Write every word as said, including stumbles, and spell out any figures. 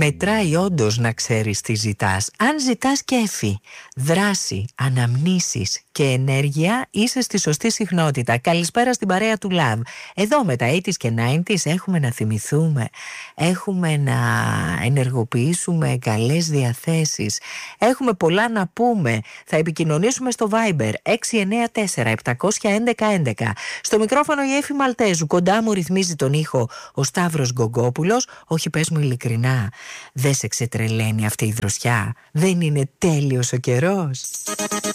Μετράει όντως να ξέρεις τι ζητάς. Αν ζητάς κέφι, δράση, αναμνήσεις και ενέργεια, είσαι στη σωστή συχνότητα. Καλησπέρα στην παρέα του Love. Εδώ με τα ογδόντα και ενενήντα έχουμε να θυμηθούμε, έχουμε να ενεργοποιήσουμε καλές διαθέσεις, έχουμε πολλά να πούμε. Θα επικοινωνήσουμε στο Viber έξι εννιά τέσσερα επτά ένα ένα ένα ένα. Στο μικρόφωνο η Έφη Μαλτέζου, κοντά μου ρυθμίζει τον ήχο ο Σταύρος Γκογκόπουλος. Όχι, πες μου ειλικρινά, δεν σε ξετρελαίνει αυτή η δροσιά? Δεν είναι τέλειος ο καιρός?